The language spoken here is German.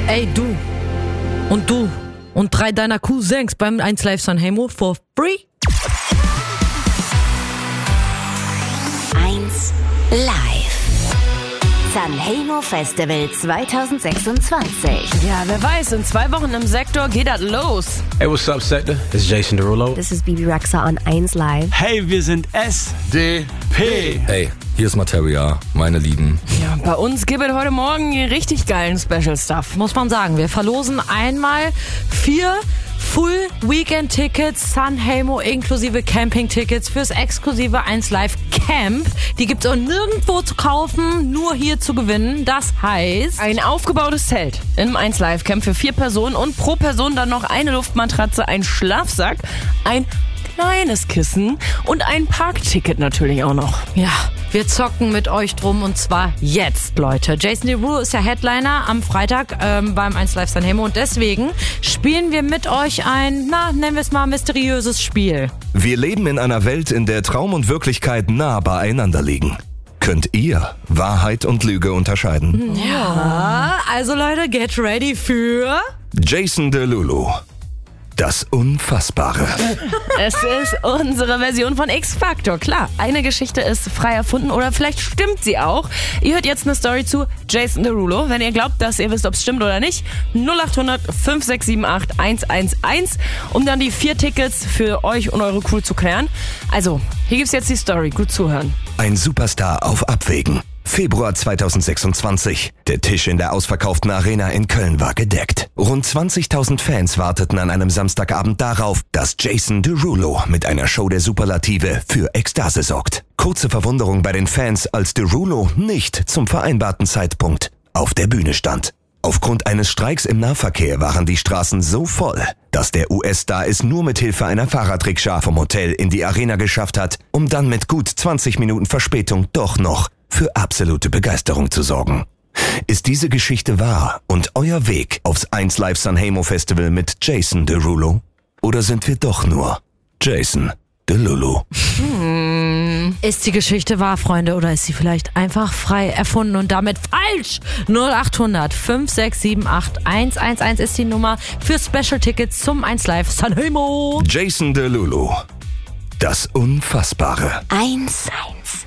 Ey, du. Und du. Und 3 deiner Cousins beim 1 Live Sanremo for free. 1 Live Sanremo Festival 2026. Ja, wer weiß, in 2 Wochen im Sektor geht das los. Hey, what's up, Sector? It's Jason Derulo. This is Bibi Rexha on 1 Live. Hey, wir sind SDP. Hey, hier ist Materia, meine Lieben. Ja, bei uns gibt es heute Morgen richtig geilen Special Stuff. Muss man sagen, wir verlosen einmal 4 Full Weekend Tickets Sanremo inklusive Camping-Tickets fürs exklusive 1 Live Camp. Die gibt's auch nirgendwo zu kaufen, nur hier zu gewinnen. Das heißt... Ein aufgebautes Zelt im 1 Live Camp für 4 Personen und pro Person dann noch eine Luftmatratze, ein Schlafsack, ein kleines Kissen und ein Parkticket natürlich auch noch. Ja, wir zocken mit euch drum und zwar jetzt, Leute. Jason Derulo ist ja Headliner am Freitag beim 1 Live Sanremo und deswegen spielen wir mit euch ein, nennen wir es mal, mysteriöses Spiel. Wir leben in einer Welt, in der Traum und Wirklichkeit nah beieinander liegen. Könnt ihr Wahrheit und Lüge unterscheiden? Ja, also Leute, get ready für... Jason Derulo. Das Unfassbare. Es ist unsere Version von X-Factor. Klar, eine Geschichte ist frei erfunden oder vielleicht stimmt sie auch. Ihr hört jetzt eine Story zu Jason Derulo. Wenn ihr glaubt, dass ihr wisst, ob es stimmt oder nicht, 0800 5678 111, um dann die 4 Tickets für euch und eure Crew zu klären. Also, hier gibt's jetzt die Story. Gut zuhören. Ein Superstar auf Abwägen. Februar 2026. Der Tisch in der ausverkauften Arena in Köln war gedeckt. Rund 20.000 Fans warteten an einem Samstagabend darauf, dass Jason Derulo mit einer Show der Superlative für Ekstase sorgt. Kurze Verwunderung bei den Fans, als Derulo nicht zum vereinbarten Zeitpunkt auf der Bühne stand. Aufgrund eines Streiks im Nahverkehr waren die Straßen so voll, dass der US-Star es nur mit Hilfe einer Fahrradrikscha vom Hotel in die Arena geschafft hat, um dann mit gut 20 Minuten Verspätung doch noch für absolute Begeisterung zu sorgen. Ist diese Geschichte wahr und euer Weg aufs 1 Live Sanremo Festival mit Jason Derulo? Oder sind wir doch nur Jason Derulo? Ist die Geschichte wahr, Freunde, oder ist sie vielleicht einfach frei erfunden und damit falsch? 0800 5678 111 ist die Nummer für Special Tickets zum 1 Live Sanremo. Jason Derulo. Das Unfassbare. 1